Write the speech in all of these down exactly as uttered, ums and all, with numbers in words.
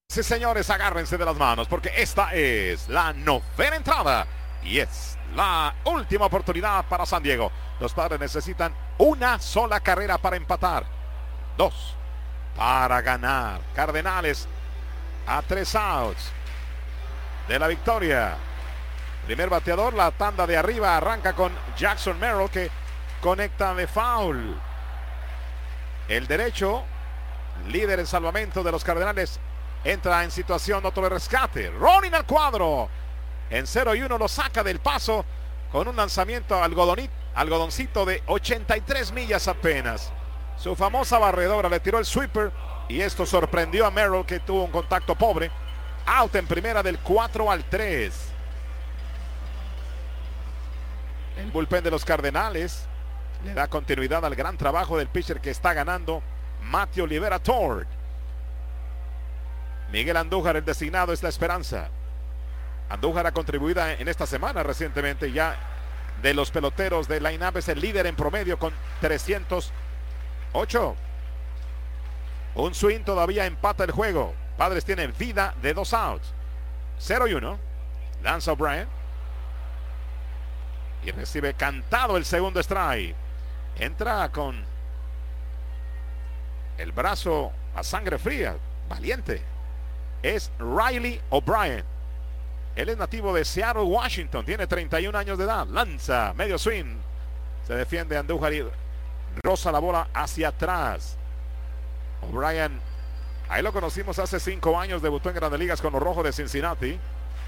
Sí, señores, agárrense de las manos porque esta es la novena entrada y es la última oportunidad para San Diego. Los Padres necesitan una sola carrera para empatar, dos para ganar. Cardenales a tres outs de la victoria. Primer bateador, la tanda de arriba arranca con Jackson Merrill, que conecta de foul. El derecho, líder en salvamento de los Cardenales, entra en situación otro de rescate. Rolling al cuadro. En cero y uno lo saca del paso con un lanzamiento algodonito, algodoncito de ochenta y tres millas apenas. Su famosa barredora le tiró el sweeper y esto sorprendió a Merrill, que tuvo un contacto pobre. Out en primera del cuatro al tres. El bullpen de los Cardenales le da continuidad al gran trabajo del pitcher que está ganando, Matthew Liberatore. Miguel Andújar, el designado, es la esperanza. Andújar ha contribuido en esta semana recientemente ya de los peloteros de line-up, es el líder en promedio con trescientos ocho. Un swing todavía empata el juego. Padres tienen vida de dos outs. cero y uno. Lanza O'Brien. Y recibe cantado el segundo strike. Entra con el brazo a sangre fría. Valiente. Es Riley O'Brien. Él es nativo de Seattle, Washington. Tiene treinta y un años de edad. Lanza, medio swing. Se defiende Andújar y roza la bola hacia atrás. O'Brien, ahí lo conocimos hace cinco años. Debutó en Grandes Ligas con los Rojos de Cincinnati.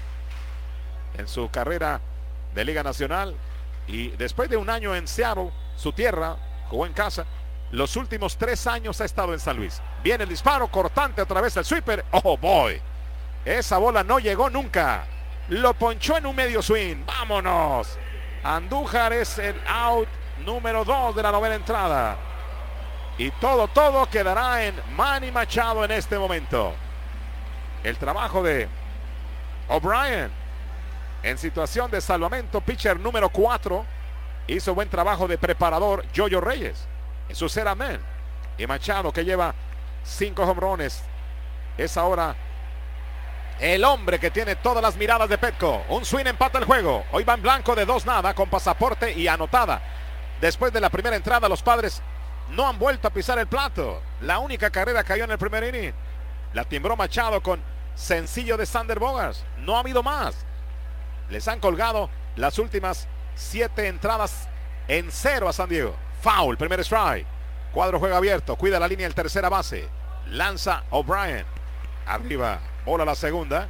En su carrera de Liga Nacional. Y después de un año en Seattle, su tierra, jugó en casa. Los últimos tres años ha estado en San Luis. Viene el disparo cortante a través del sweeper. Oh boy. Esa bola no llegó nunca. Lo ponchó en un medio swing. Vámonos. Andújar es el out número dos de la novena entrada. Y todo, todo quedará en Manny Machado en este momento. El trabajo de O'Brien en situación de salvamento. Pitcher número cuatro. Hizo buen trabajo de preparador Yoyo Reyes. En su cera man. Y Machado, que lleva cinco hombrones, es ahora el hombre que tiene todas las miradas de Petco. Un swing empata el juego. Hoy va en blanco de dos nada con pasaporte y anotada. Después de la primera entrada, los Padres no han vuelto a pisar el plato. La única carrera cayó en el primer inning. La timbró Machado con sencillo de Sander Bogaerts. No ha habido más. Les han colgado las últimas siete entradas en cero a San Diego. Foul, primer strike. Cuadro juega abierto, cuida la línea el tercera base. Lanza O'Brien. Arriba, bola la segunda.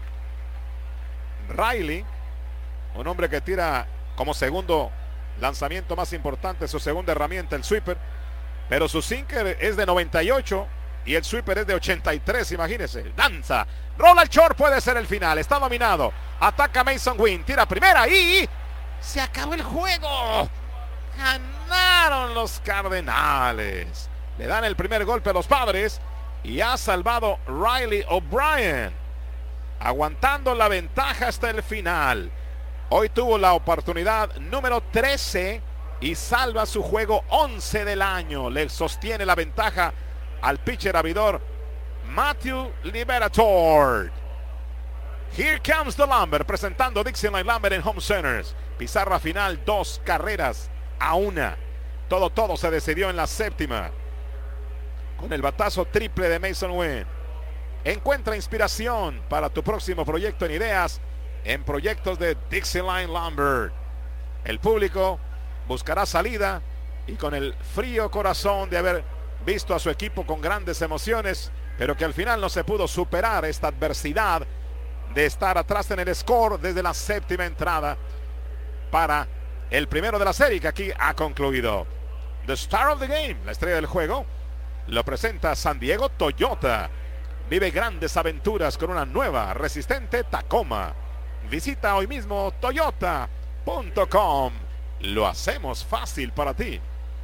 Riley, un hombre que tira como segundo lanzamiento más importante, su segunda herramienta, el sweeper. Pero su sinker es de noventa y ocho y el sweeper es de ochenta y tres, imagínense. Lanza, rola el short, puede ser el final, está dominado. Ataca Mason Wynn, tira primera y se acabó el juego. Ganaron los Cardenales. Le dan el primer golpe a los Padres y ha salvado Riley O'Brien, aguantando la ventaja hasta el final. Hoy tuvo la oportunidad número trece y salva su juego once del año. Le sostiene la ventaja al pitcher abridor Matthew Liberatore. Here comes the Lumber, presentando Dixieland Lumber en Home Centers. Pizarra final, dos carreras a una. Todo, todo se decidió en la séptima con el batazo triple de Mason Wynn. Encuentra inspiración para tu próximo proyecto en ideas en proyectos de Dixieland Lumber. El público buscará salida y con el frío corazón de haber visto a su equipo con grandes emociones, pero que al final no se pudo superar esta adversidad de estar atrás en el score desde la séptima entrada para el primero de la serie, que aquí ha concluido. The Star of the Game, la estrella del juego, lo presenta San Diego Toyota. Vive grandes aventuras con una nueva resistente Tacoma. Visita hoy mismo toyota punto com. Lo hacemos fácil para ti.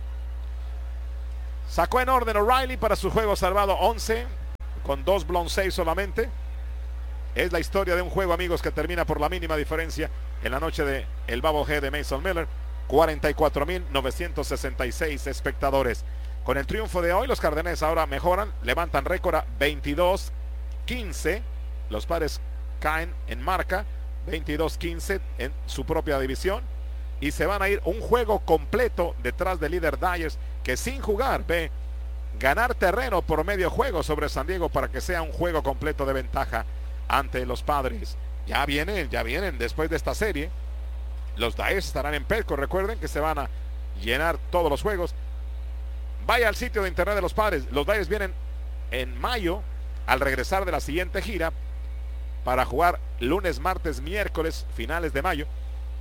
Sacó en orden O'Reilly para su juego salvado once, con dos blown saves solamente. Es la historia de un juego, amigos, que termina por la mínima diferencia en la noche de el Bobblehead de Mason Miller. cuarenta y cuatro mil novecientos sesenta y seis espectadores. Con el triunfo de hoy, los Cardenales ahora mejoran, levantan récord a veintidós quince Los Padres caen en marca veintidós quince en su propia división y se van a ir un juego completo detrás del líder Dyers, que sin jugar ve ganar terreno por medio juego sobre San Diego para que sea un juego completo de ventaja ante los Padres. Ya vienen, ya vienen después de esta serie. Los Dyers estarán en Petco. Recuerden que se van a llenar todos los juegos. Vaya al sitio de internet de los Padres. Los Dyers vienen en mayo al regresar de la siguiente gira para jugar lunes, martes, miércoles, finales de mayo.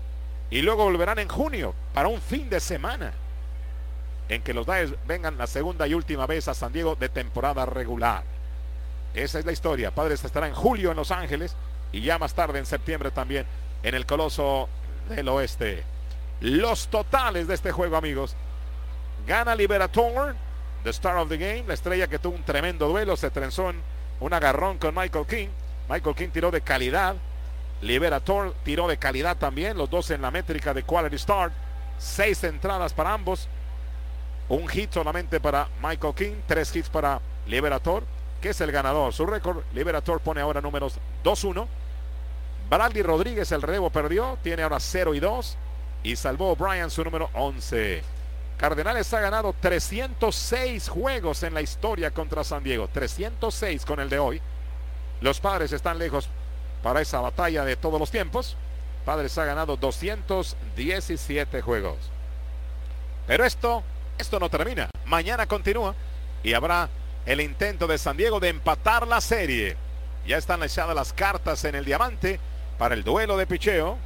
Y luego volverán en junio para un fin de semana en que los Dyers vengan la segunda y última vez a San Diego de temporada regular. Esa es la historia. Padres estará en julio en Los Ángeles y ya más tarde en septiembre también en el Coloso del Oeste. Los totales de este juego, amigos. Gana Liberator, the star of the game, la estrella que tuvo un tremendo duelo, se trenzó en un agarrón con Michael King. Michael King tiró de calidad. Liberator tiró de calidad también, los dos en la métrica de Quality Start. Seis entradas para ambos. Un hit solamente para Michael King, tres hits para Liberator, que es el ganador. Su récord, Liberator pone ahora números dos uno. Bradley Rodríguez, el relevo, perdió, tiene ahora cero y dos. Y salvó Bryan su número once. Cardenales ha ganado trescientos seis juegos en la historia contra San Diego. trescientos seis con el de hoy. Los Padres están lejos para esa batalla de todos los tiempos. Padres ha ganado doscientos diecisiete juegos. Pero esto, esto no termina. Mañana continúa y habrá el intento de San Diego de empatar la serie. Ya están echadas las cartas en el diamante para el duelo de picheo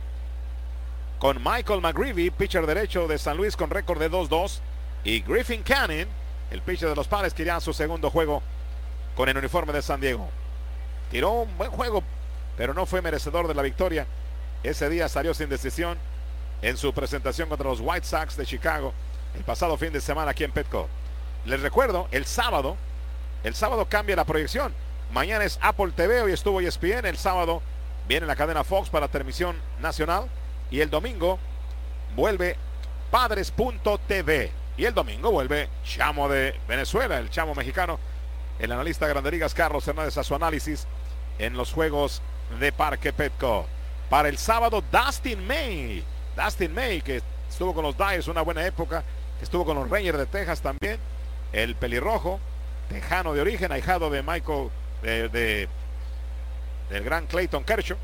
con Michael McGreevy, pitcher derecho de San Luis con récord de dos dos, y Griffin Canning, el pitcher de los Padres, que irá a su segundo juego con el uniforme de San Diego. Tiró un buen juego, pero no fue merecedor de la victoria. Ese día salió sin decisión en su presentación contra los White Sox de Chicago el pasado fin de semana aquí en Petco. Les recuerdo, el sábado, el sábado cambia la proyección. Mañana es Apple T V, hoy estuvo E S P N, el sábado viene la cadena Fox para transmisión nacional y el domingo vuelve Padres punto T V y el domingo vuelve Chamo de Venezuela, el Chamo mexicano, el analista de Grandes Ligas Carlos Hernández a su análisis en los juegos de Parque Petco. Para el sábado, Dustin May, Dustin May, que estuvo con los Dyers una buena época, que estuvo con los Rangers de Texas también, el pelirrojo, tejano de origen, ahijado de Michael, de, de del gran Clayton Kershaw.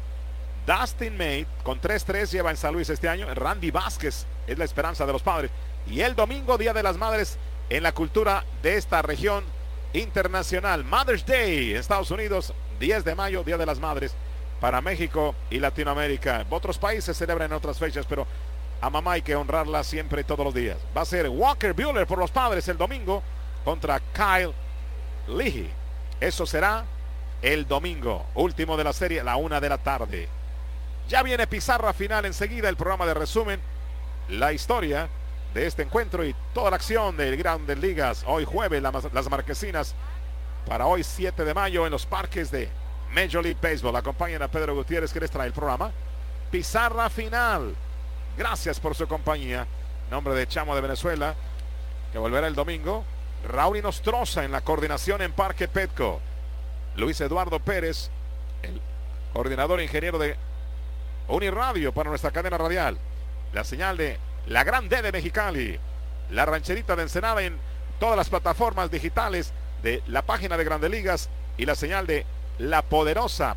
Dustin May con tres tres lleva en San Luis este año. Randy Vázquez es la esperanza de los Padres. Y el domingo, Día de las Madres en la cultura de esta región internacional. Mother's Day en Estados Unidos, diez de mayo, Día de las Madres para México y Latinoamérica. Otros países celebran en otras fechas, pero a mamá hay que honrarla siempre y todos los días. Va a ser Walker Buehler por los Padres el domingo contra Kyle Leahy. Eso será el domingo, último de la serie, a la una de la tarde. Ya viene pizarra final enseguida, el programa de resumen, la historia de este encuentro y toda la acción de Grandes Ligas. Hoy jueves, la, las marquesinas para hoy siete de mayo en los parques de Major League Baseball. Acompañan a Pedro Gutiérrez, que les trae el programa. Pizarra final. Gracias por su compañía. En nombre de Chamo de Venezuela, que volverá el domingo. Raúl Inostroza en la coordinación en Parque Petco. Luis Eduardo Pérez, el coordinador ingeniero de Uniradio para nuestra cadena radial. La señal de la Gran D de Mexicali. La rancherita de Ensenada en todas las plataformas digitales de la página de Grandes Ligas y la señal de la poderosa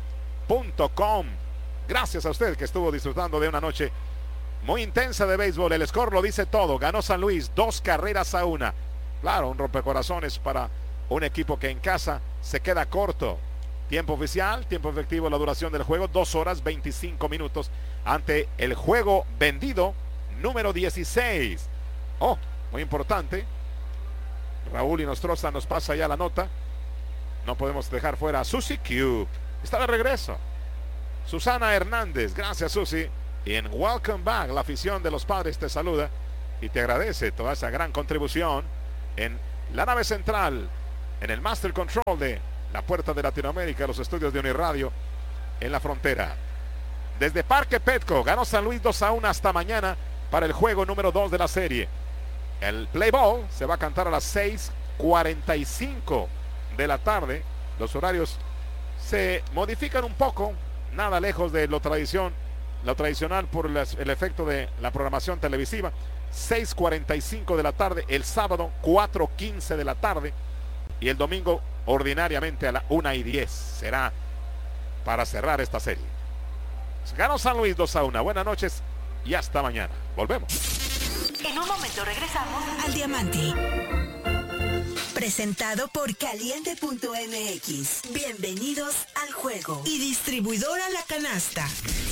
punto com. Gracias a usted que estuvo disfrutando de una noche muy intensa de béisbol. El score lo dice todo. Ganó San Luis dos carreras a una. Claro, un rompecorazones para un equipo que en casa se queda corto. Tiempo oficial, tiempo efectivo, la duración del juego, dos horas veinticinco minutos ante el juego vendido número dieciséis. Oh, muy importante. Raúl Inostroza nos pasa ya la nota. No podemos dejar fuera a Susie Q. Está de regreso. Susana Hernández, gracias Susie. Y en Welcome Back, la afición de los Padres te saluda y te agradece toda esa gran contribución en la nave central, en el Master Control de la puerta de Latinoamérica, los estudios de Uniradio en la frontera. Desde Parque Petco, ganó San Luis dos a uno hasta mañana para el juego número dos de la serie. El play ball se va a cantar a las seis cuarenta y cinco de la tarde. Los horarios se modifican un poco, nada lejos de lo tradición, lo tradicional por las, el efecto de la programación televisiva. seis cuarenta y cinco de la tarde, el sábado cuatro quince de la tarde y el domingo ordinariamente a la una y diez será para cerrar esta serie. Ganó San Luis dos a uno. Buenas noches y hasta mañana. Volvemos. En un momento regresamos al Diamante. Presentado por Caliente punto M X. Bienvenidos al juego. Y distribuidora La Canasta.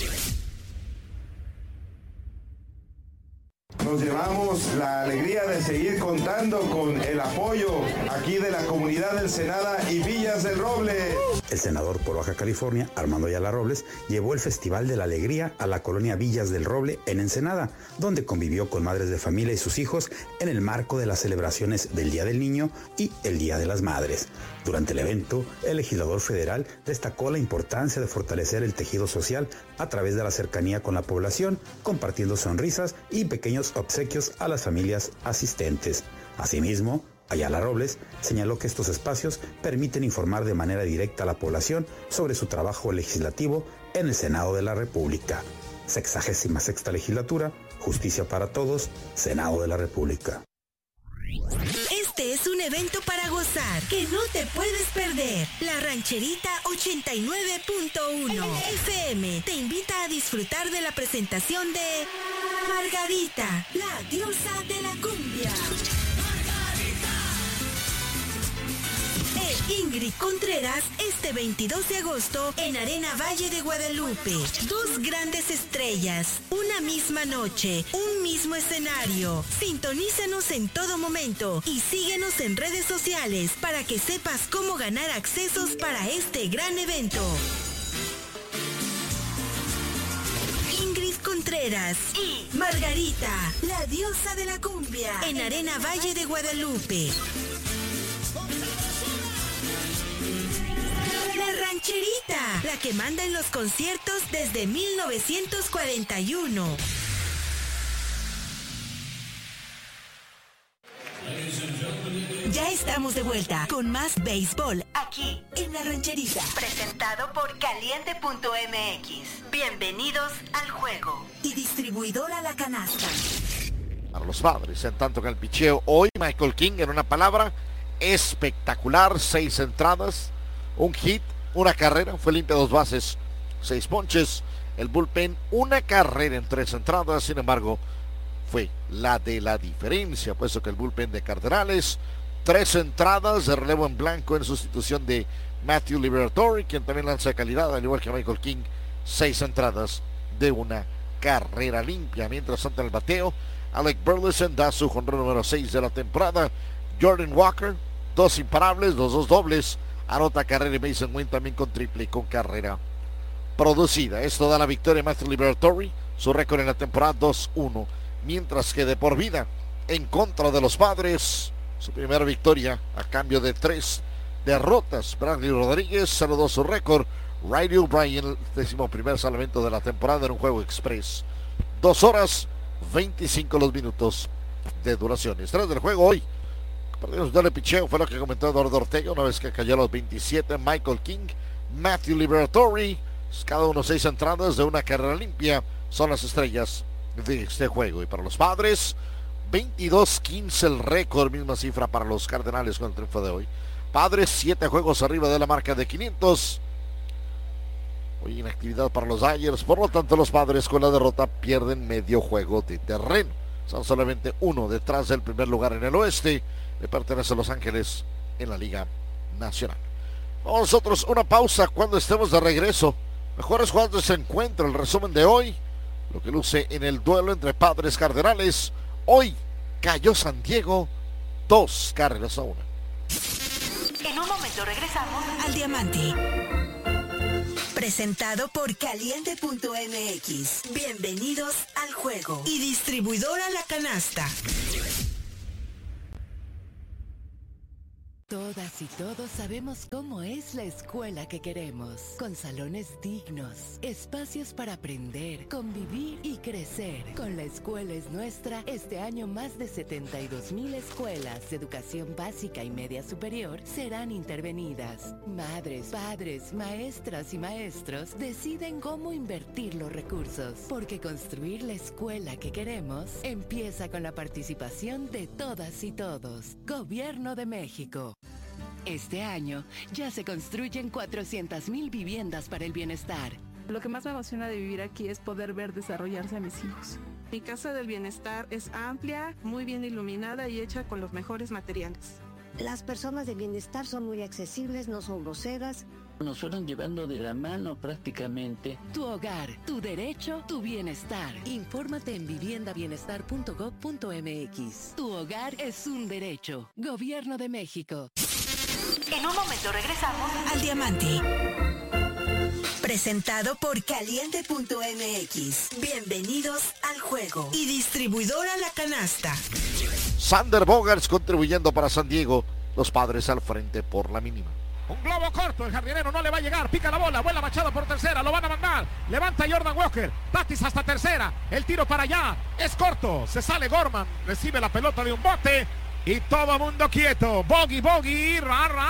Nos llevamos la alegría de seguir contando con el apoyo aquí de la comunidad de Ensenada y Villas del Roble. El senador por Baja California, Armando Ayala Robles, llevó el Festival de la Alegría a la colonia Villas del Roble en Ensenada, donde convivió con madres de familia y sus hijos en el marco de las celebraciones del Día del Niño y el Día de las Madres. Durante el evento, el legislador federal destacó la importancia de fortalecer el tejido social a través de la cercanía con la población, compartiendo sonrisas y pequeños obsequios a las familias asistentes. Asimismo, Ayala Robles señaló que estos espacios permiten informar de manera directa a la población sobre su trabajo legislativo en el Senado de la República. Sexagésima sexta legislatura, justicia para todos, Senado de la República. Este es un evento para gozar, que no te puedes perder. La Rancherita ochenta y nueve punto uno F M te invita a disfrutar de la presentación de Margarita, la diosa de la cumbia. E Ingrid Contreras este veintidós de agosto en Arena Valle de Guadalupe. Dos grandes estrellas, una misma noche, un mismo escenario. Sintonízanos en todo momento y síguenos en redes sociales para que sepas cómo ganar accesos para este gran evento. Ingrid Contreras y Margarita, la diosa de la cumbia, en Arena Valle de Guadalupe. La Rancherita, la que manda en los conciertos desde mil novecientos cuarenta y uno. Ya estamos de vuelta con más béisbol aquí en La Rancherita. Presentado por Caliente punto M X. Bienvenidos al juego. Y distribuidora La Canasta. Para los Padres, en tanto que el picheo hoy, Michael King en una palabra espectacular, seis entradas, un hit, una carrera, fue limpia dos bases, seis ponches. El bullpen, una carrera en tres entradas, sin embargo, fue la de la diferencia, puesto que el bullpen de Cardenales, tres entradas de relevo en blanco en sustitución de Matthew Liberatore, quien también lanza de calidad, al igual que Michael King, seis entradas de una carrera limpia. Mientras tanto en el bateo, Alec Burleson da su jonrón número seis de la temporada. Jordan Walker, dos imparables, los dos dobles, anota carrera y Mason Wynn también con triple y con carrera producida. Esto da la victoria a Matthew Liberatore, su récord en la temporada dos uno. Mientras que de por vida, en contra de los Padres, su primera victoria a cambio de tres derrotas. Bradley Rodríguez saludó su récord. Riley O'Brien, el décimo primer salvamento de la temporada en un juego express. Dos horas, veinticinco los minutos de duración. Estrellas del juego hoy. Perdimos doble picheo, fue lo que comentó Eduardo Ortega una vez que cayó a los veintisiete. Michael King, Matthew Liberatore, cada uno seis entradas de una carrera limpia. Son las estrellas de este juego. Y para los Padres, veintidós quince el récord, misma cifra para los Cardenales con el triunfo de hoy. Padres, siete juegos arriba de la marca de quinientos. Hoy inactividad para los Dodgers, por lo tanto los Padres con la derrota pierden medio juego de terreno. Son solamente uno detrás del primer lugar en el oeste. Le pertenece a Los Ángeles en la Liga Nacional. Vamos nosotros una pausa. Cuando estemos de regreso, mejores jugadores de encuentro, el resumen de hoy, lo que luce en el duelo entre Padres Cardenales. Hoy cayó San Diego dos carreras a una. En un momento regresamos al Diamante. Presentado por Caliente punto M X. Bienvenidos al juego. Y distribuidora La Canasta. Todas y todos sabemos cómo es la escuela que queremos, con salones dignos, espacios para aprender, convivir y crecer. Con La Escuela Es Nuestra, este año más de setenta y dos mil escuelas de educación básica y media superior serán intervenidas. Madres, padres, maestras y maestros deciden cómo invertir los recursos, porque construir la escuela que queremos empieza con la participación de todas y todos. Gobierno de México. Este año ya se construyen cuatrocientas mil viviendas para el bienestar. Lo que más me emociona de vivir aquí es poder ver desarrollarse a mis hijos. Mi casa del bienestar es amplia, muy bien iluminada y hecha con los mejores materiales. Las personas de bienestar son muy accesibles, no son groseras. Nos fueron llevando de la mano prácticamente. Tu hogar, tu derecho, tu bienestar. Infórmate en vivienda bienestar punto gob punto eme equis. Tu hogar es un derecho. Gobierno de México. En un momento regresamos al Diamante. Presentado por Caliente punto eme equis. Bienvenidos al juego. Y distribuidora La Canasta. Sander Bogaerts contribuyendo para San Diego. Los Padres al frente por la mínima. Un globo corto, el jardinero no le va a llegar, pica la bola, vuela Machado por tercera, lo van a mandar, levanta Jordan Walker, Tatis hasta tercera, el tiro para allá, es corto, se sale Gorman, recibe la pelota de un bote y todo mundo quieto, bogey, bogey, ra, ra,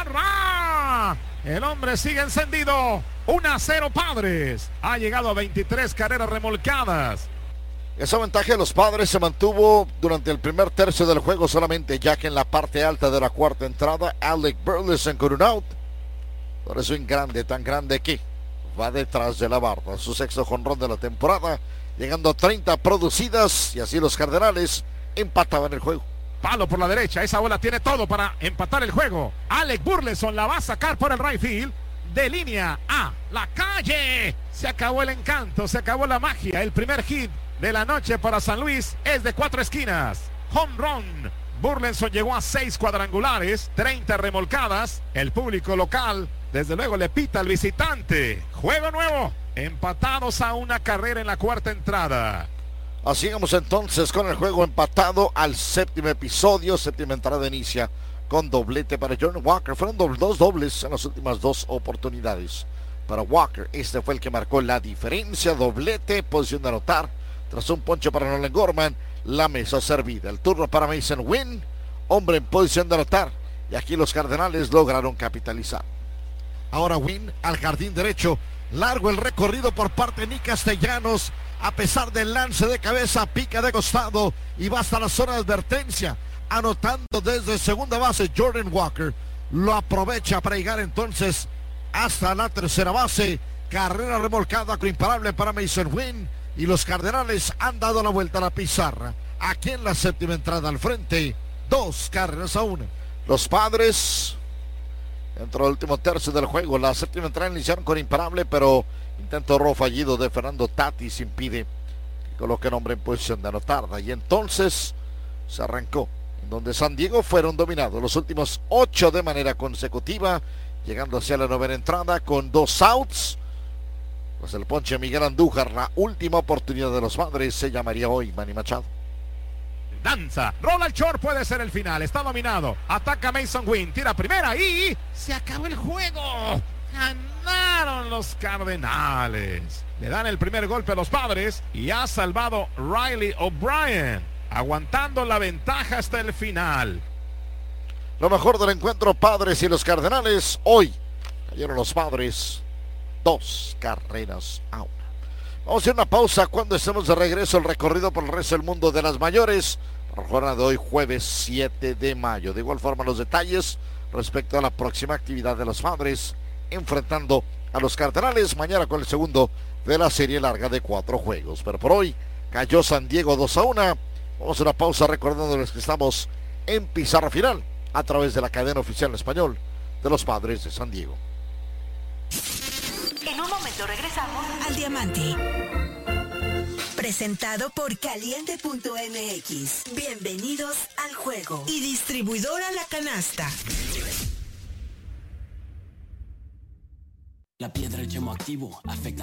ra, el hombre sigue encendido, uno a cero Padres, ha llegado a veintitrés carreras remolcadas. Esa ventaja de los Padres se mantuvo durante el primer tercio del juego solamente, ya que en la parte alta de la cuarta entrada, Alec Burleson con un out. Por eso en grande, tan grande que va detrás de la barra. Su sexto jonrón de la temporada, llegando a treinta producidas, y así los Cardenales empataban el juego. Palo por la derecha, esa bola tiene todo para empatar el juego. Alec Burleson la va a sacar por el right field. De línea a la calle. Se acabó el encanto, se acabó la magia. El primer hit de la noche para San Luis es de cuatro esquinas. Home run. Burleson llegó a seis cuadrangulares, treinta remolcadas. El público local, desde luego, le pita al visitante. Juego nuevo. Empatados a una carrera en la cuarta entrada. Así vamos entonces con el juego empatado al séptimo episodio. Séptima entrada inicia con doblete para Jordan Walker. Fueron doble, dos dobles en las últimas dos oportunidades para Walker. Este fue el que marcó la diferencia. Doblete, posición de anotar. Tras un ponche para Nolan Gorman, la mesa servida. El turno para Mason Wynn, hombre en posición de anotar. Y aquí los Cardenales lograron capitalizar. Ahora Wynn al jardín derecho. Largo el recorrido por parte de Nick Castellanos. A pesar del lance de cabeza, pica de costado y va hasta la zona de advertencia. Anotando desde segunda base Jordan Walker. Lo aprovecha para llegar entonces hasta la tercera base. Carrera remolcada con imparable para Mason Wynn. Y los Cardenales han dado la vuelta a la pizarra. Aquí en la séptima entrada al frente. Dos carreras a una. Los Padres, dentro del último tercio del juego, la séptima entrada iniciaron con imparable, pero intento robo fallido de Fernando Tatis impide que coloque el hombre en posición de anotar. Y entonces se arrancó, en donde San Diego fueron dominados los últimos ocho de manera consecutiva, llegando hacia la novena entrada con dos outs. Pues el ponche Miguel Andújar, la última oportunidad de los Padres, se llamaría hoy Manny Machado. Danza, rola el short, puede ser el final, está dominado, ataca Mason Wynn, tira primera y se acabó el juego. Ganaron los Cardenales. Le dan el primer golpe a los Padres y ha salvado Riley O'Brien, aguantando la ventaja hasta el final. Lo mejor del encuentro, Padres y los Cardenales. Hoy cayeron los Padres dos carreras a una. Vamos a hacer una pausa. Cuando estemos de regreso, el recorrido por el resto del mundo de las mayores para la jornada de hoy, jueves siete de mayo. De igual forma, los detalles respecto a la próxima actividad de los Padres enfrentando a los Cardenales mañana con el segundo de la serie larga de cuatro juegos. Pero por hoy cayó San Diego dos a una. Vamos a una pausa recordándoles que estamos en pizarra final a través de la cadena oficial en español de los Padres de San Diego. En un momento regresamos al Diamante. Presentado por Caliente punto eme equis. Bienvenidos al juego. Y distribuidora La Canasta. La piedra, el yemo activo, afecta